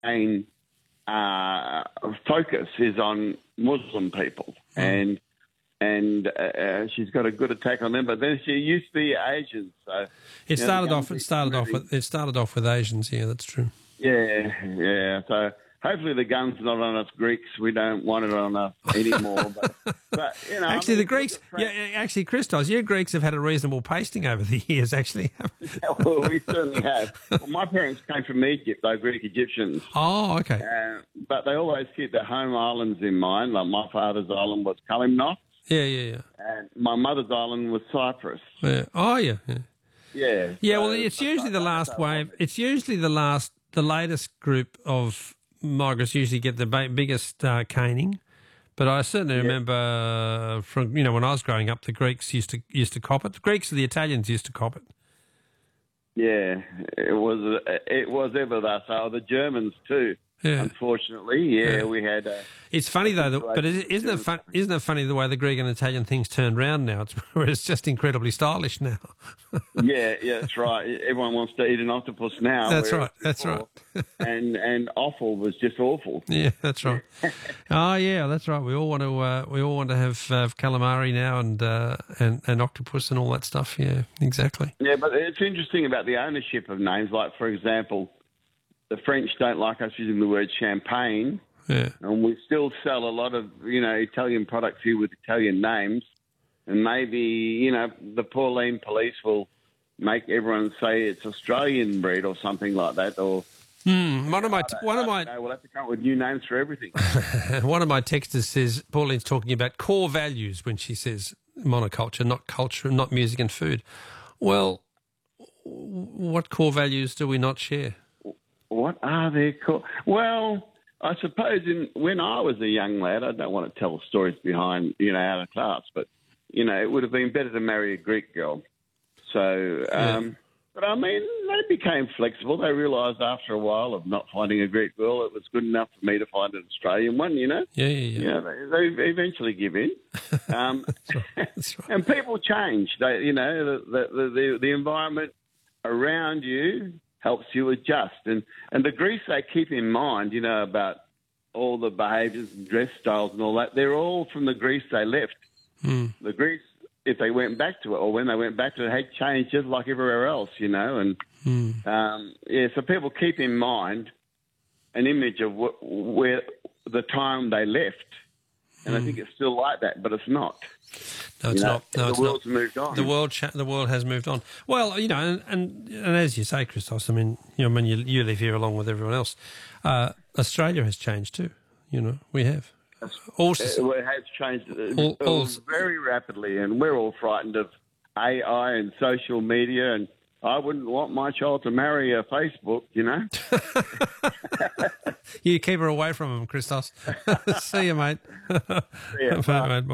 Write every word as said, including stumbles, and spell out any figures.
main uh, focus is on Muslim people, mm. and and uh, she's got a good attack on them. But then she used to be Asian, so it started know, off. It started off with it started off with Asians. Yeah, that's true. Yeah, yeah. So hopefully the gun's not on us Greeks. We don't want it on us anymore. but, but you know, actually, I mean, the Greeks. Yeah, actually, Christos, you Greeks have had a reasonable pasting over the years. Actually, yeah, well, we certainly have. Well, my parents came from Egypt, though Greek Egyptians. Oh, okay. Uh, but they always keep their home islands in mind. Like my father's island was Kalimnos. Yeah, yeah, yeah. And my mother's island was Cyprus. Yeah. Oh, yeah. Yeah. Yeah. Yeah. So, well, it's usually the last wave. It's usually the last, the latest group of migrants usually get the ba- biggest uh, caning. But I certainly yeah. remember uh, from you know when I was growing up, the Greeks used to used to cop it. The Greeks and the Italians used to cop it. Yeah, it was it was ever that. So the Germans too. Yeah. Unfortunately, yeah, yeah, we had. Uh, it's funny though, that, but isn't it fun? Isn't it funny the way the Greek and Italian things turned round now? It's, it's just incredibly stylish now. yeah, yeah, that's right. Everyone wants to eat an octopus now. That's right. That's right. and and offal was just awful. Yeah, that's right. oh yeah, that's right. We all want to. Uh, we all want to have uh, calamari now and uh, and and octopus and all that stuff. Yeah, exactly. Yeah, but it's interesting about the ownership of names. Like for example, the French don't like us using the word champagne, yeah. and we still sell a lot of, you know, Italian products here with Italian names. And maybe, you know, the Pauline police will make everyone say it's Australian breed or something like that. Or mm, one of my t- one of my know, we'll have to come up with new names for everything. One of my texters says Pauline's talking about core values when she says monoculture, not culture, not music and food. Well, what core values do we not share? What are they called? Well, I suppose in, when I was a young lad, I don't want to tell stories behind, you know, out of class, but, you know, it would have been better to marry a Greek girl. So, um, yeah. But I mean, they became flexible. They realised after a while of not finding a Greek girl, it was good enough for me to find an Australian one, you know? Yeah, yeah, yeah. You know, they, they eventually give in. Um, That's right. That's right. And people change. They, you know, the, the, the, the environment around you helps you adjust. And, and the Greeks they keep in mind, you know, about all the behaviours and dress styles and all that, they're all from the Greece they left. Mm. The Greece, if they went back to it or when they went back to it, had changed just like everywhere else, you know. And, mm. um, yeah, so people keep in mind an image of wh- where the time they left. And mm. I think it's still like that, but it's not. No, it's you know, not. No, the it's world's not. moved on. The world, cha- the world has moved on. Well, you know, and, and, and as you say, Christos, I mean, you know, when you you live here along with everyone else, uh, Australia has changed too. You know, we have. Also, it has changed all, all, very rapidly, and we're all frightened of A I and social media. And I wouldn't want my child to marry a Facebook, you know. You keep her away from him, Christos. See you, mate. See ya. Bye, mate.